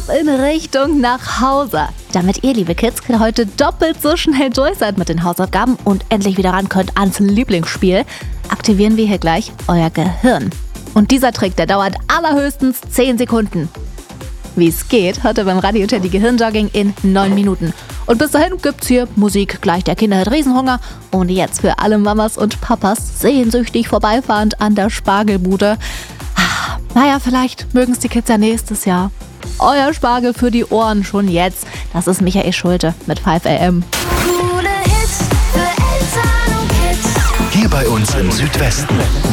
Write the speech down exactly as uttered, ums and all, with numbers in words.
in Richtung nach Hause. Damit ihr, liebe Kids, heute doppelt so schnell durch seid mit den Hausaufgaben und endlich wieder ran könnt ans Lieblingsspiel, aktivieren wir hier gleich euer Gehirn. Und dieser Trick, der dauert allerhöchstens zehn Sekunden. Wie es geht, heute beim Radio Teddy Gehirnjogging in neun Minuten. Und bis dahin gibt's hier Musik, gleich der Kinder hat Riesenhunger. Und jetzt für alle Mamas und Papas sehnsüchtig vorbeifahrend an der Spargelbude. Naja, vielleicht mögen's die Kids ja nächstes Jahr. Euer Spargel für die Ohren schon jetzt. Das ist Michael Schulte mit fünf A M. Coole Hits für Eltern und Kids. Hier bei uns im Südwesten.